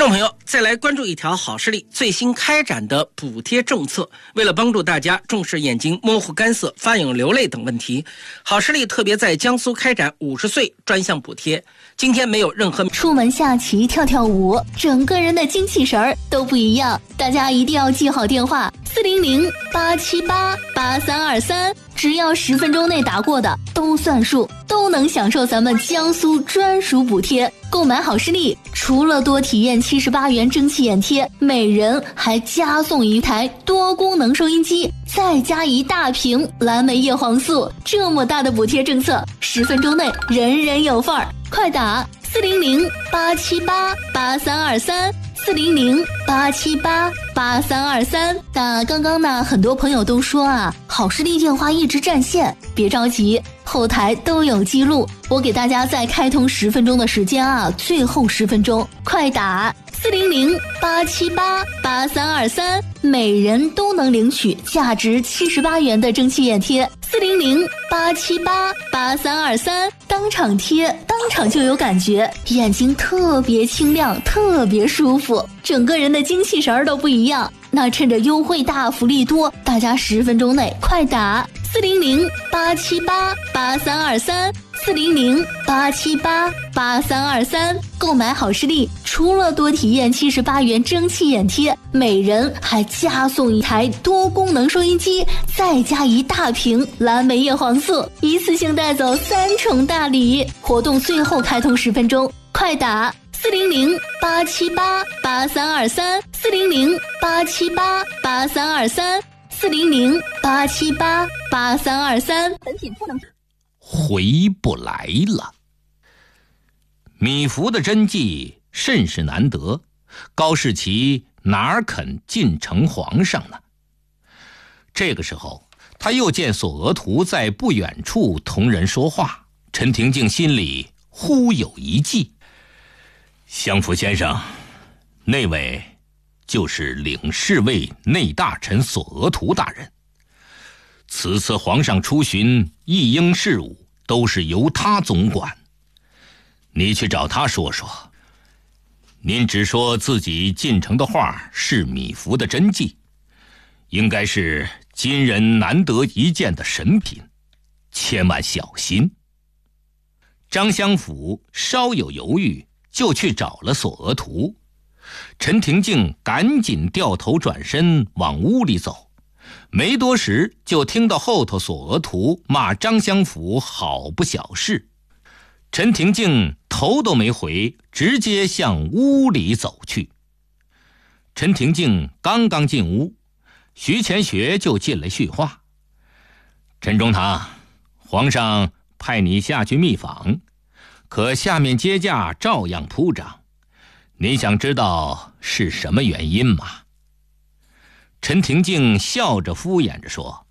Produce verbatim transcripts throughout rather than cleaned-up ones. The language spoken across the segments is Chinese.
众朋友，再来关注一条好视力最新开展的补贴政策。为了帮助大家重视眼睛模糊干涩、发影流泪等问题，好视力特别在江苏开展五十岁专项补贴。今天没有任何出门下棋跳跳舞，整个人的精气神儿都不一样。大家一定要记好电话四零零八七八八三二三，只要十分钟内打过的都算数，都能享受咱们江苏专属补贴。购买好视力，除了多体验七十八元蒸汽眼贴，每人还加送一台多功能收音机，再加一大瓶蓝莓叶黄素。这么大的补贴政策，十分钟内人人有份儿。快打四零零八七八八三二三。四零零八七八八三二三。那刚刚呢，很多朋友都说啊，好视力电话一直占线，别着急，后台都有记录。我给大家再开通十分钟的时间啊，最后十分钟，快打四零零八七八八三二三，每人都能领取价值七十八元的蒸汽眼贴。四零零八七八八三二三，当场贴，当场就有感觉，眼睛特别清亮，特别舒服，整个人的精气神儿都不一样。那趁着优惠大，福利多，大家十分钟内快打四零零八七八八三二三。四零零八七八八三二三，购买好视力，除了多体验七十八元蒸汽眼贴，每人还加送一台多功能收音机，再加一大瓶蓝莓叶黄素，一次性带走三重大礼。活动最后开通十分钟，快打四零零八七八八三二三。四零零八七八八三二三。四零零八七八八三二三。本品不能回不来了。米芾的真迹甚是难得，高士奇哪肯进城皇上呢？这个时候，他又见索额图在不远处同人说话，陈廷敬心里忽有一计。相府先生，那位就是领侍卫内大臣索额图大人。此次皇上出巡议英事务，都是由他总管。你去找他说说，您只说自己进城的画是米芾的真迹，应该是今人难得一见的神品，千万小心。张相府稍有犹豫，就去找了索额图。陈廷敬赶紧掉头转身往屋里走，没多时就听到后头索额图骂张相府好不小事。陈廷敬头都没回，直接向屋里走去。陈廷敬刚刚进屋，徐乾学就进来叙话。陈中堂，皇上派你下去密访，可下面阶驾照样铺张，你想知道是什么原因吗？陈廷敬笑着敷衍着说，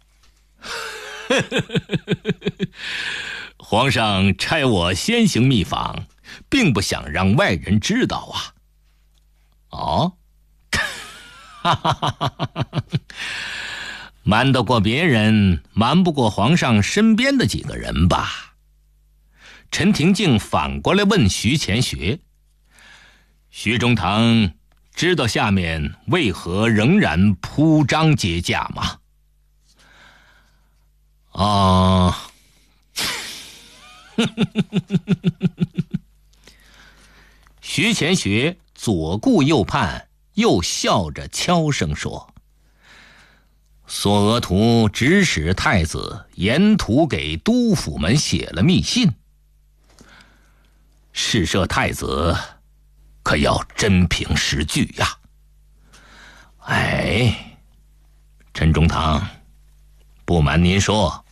皇上差我先行密访，并不想让外人知道啊。哦，哈哈哈哈哈！瞒得过别人，瞒不过皇上身边的几个人吧？陈廷敬反过来问徐乾学，徐中堂知道下面为何仍然铺张阶驾吗？啊，徐乾学左顾右盼，又笑着悄声说，索额图指使太子沿途给督府们写了密信，试射太子可要真凭实据呀。哎，陈中堂，不瞒您说，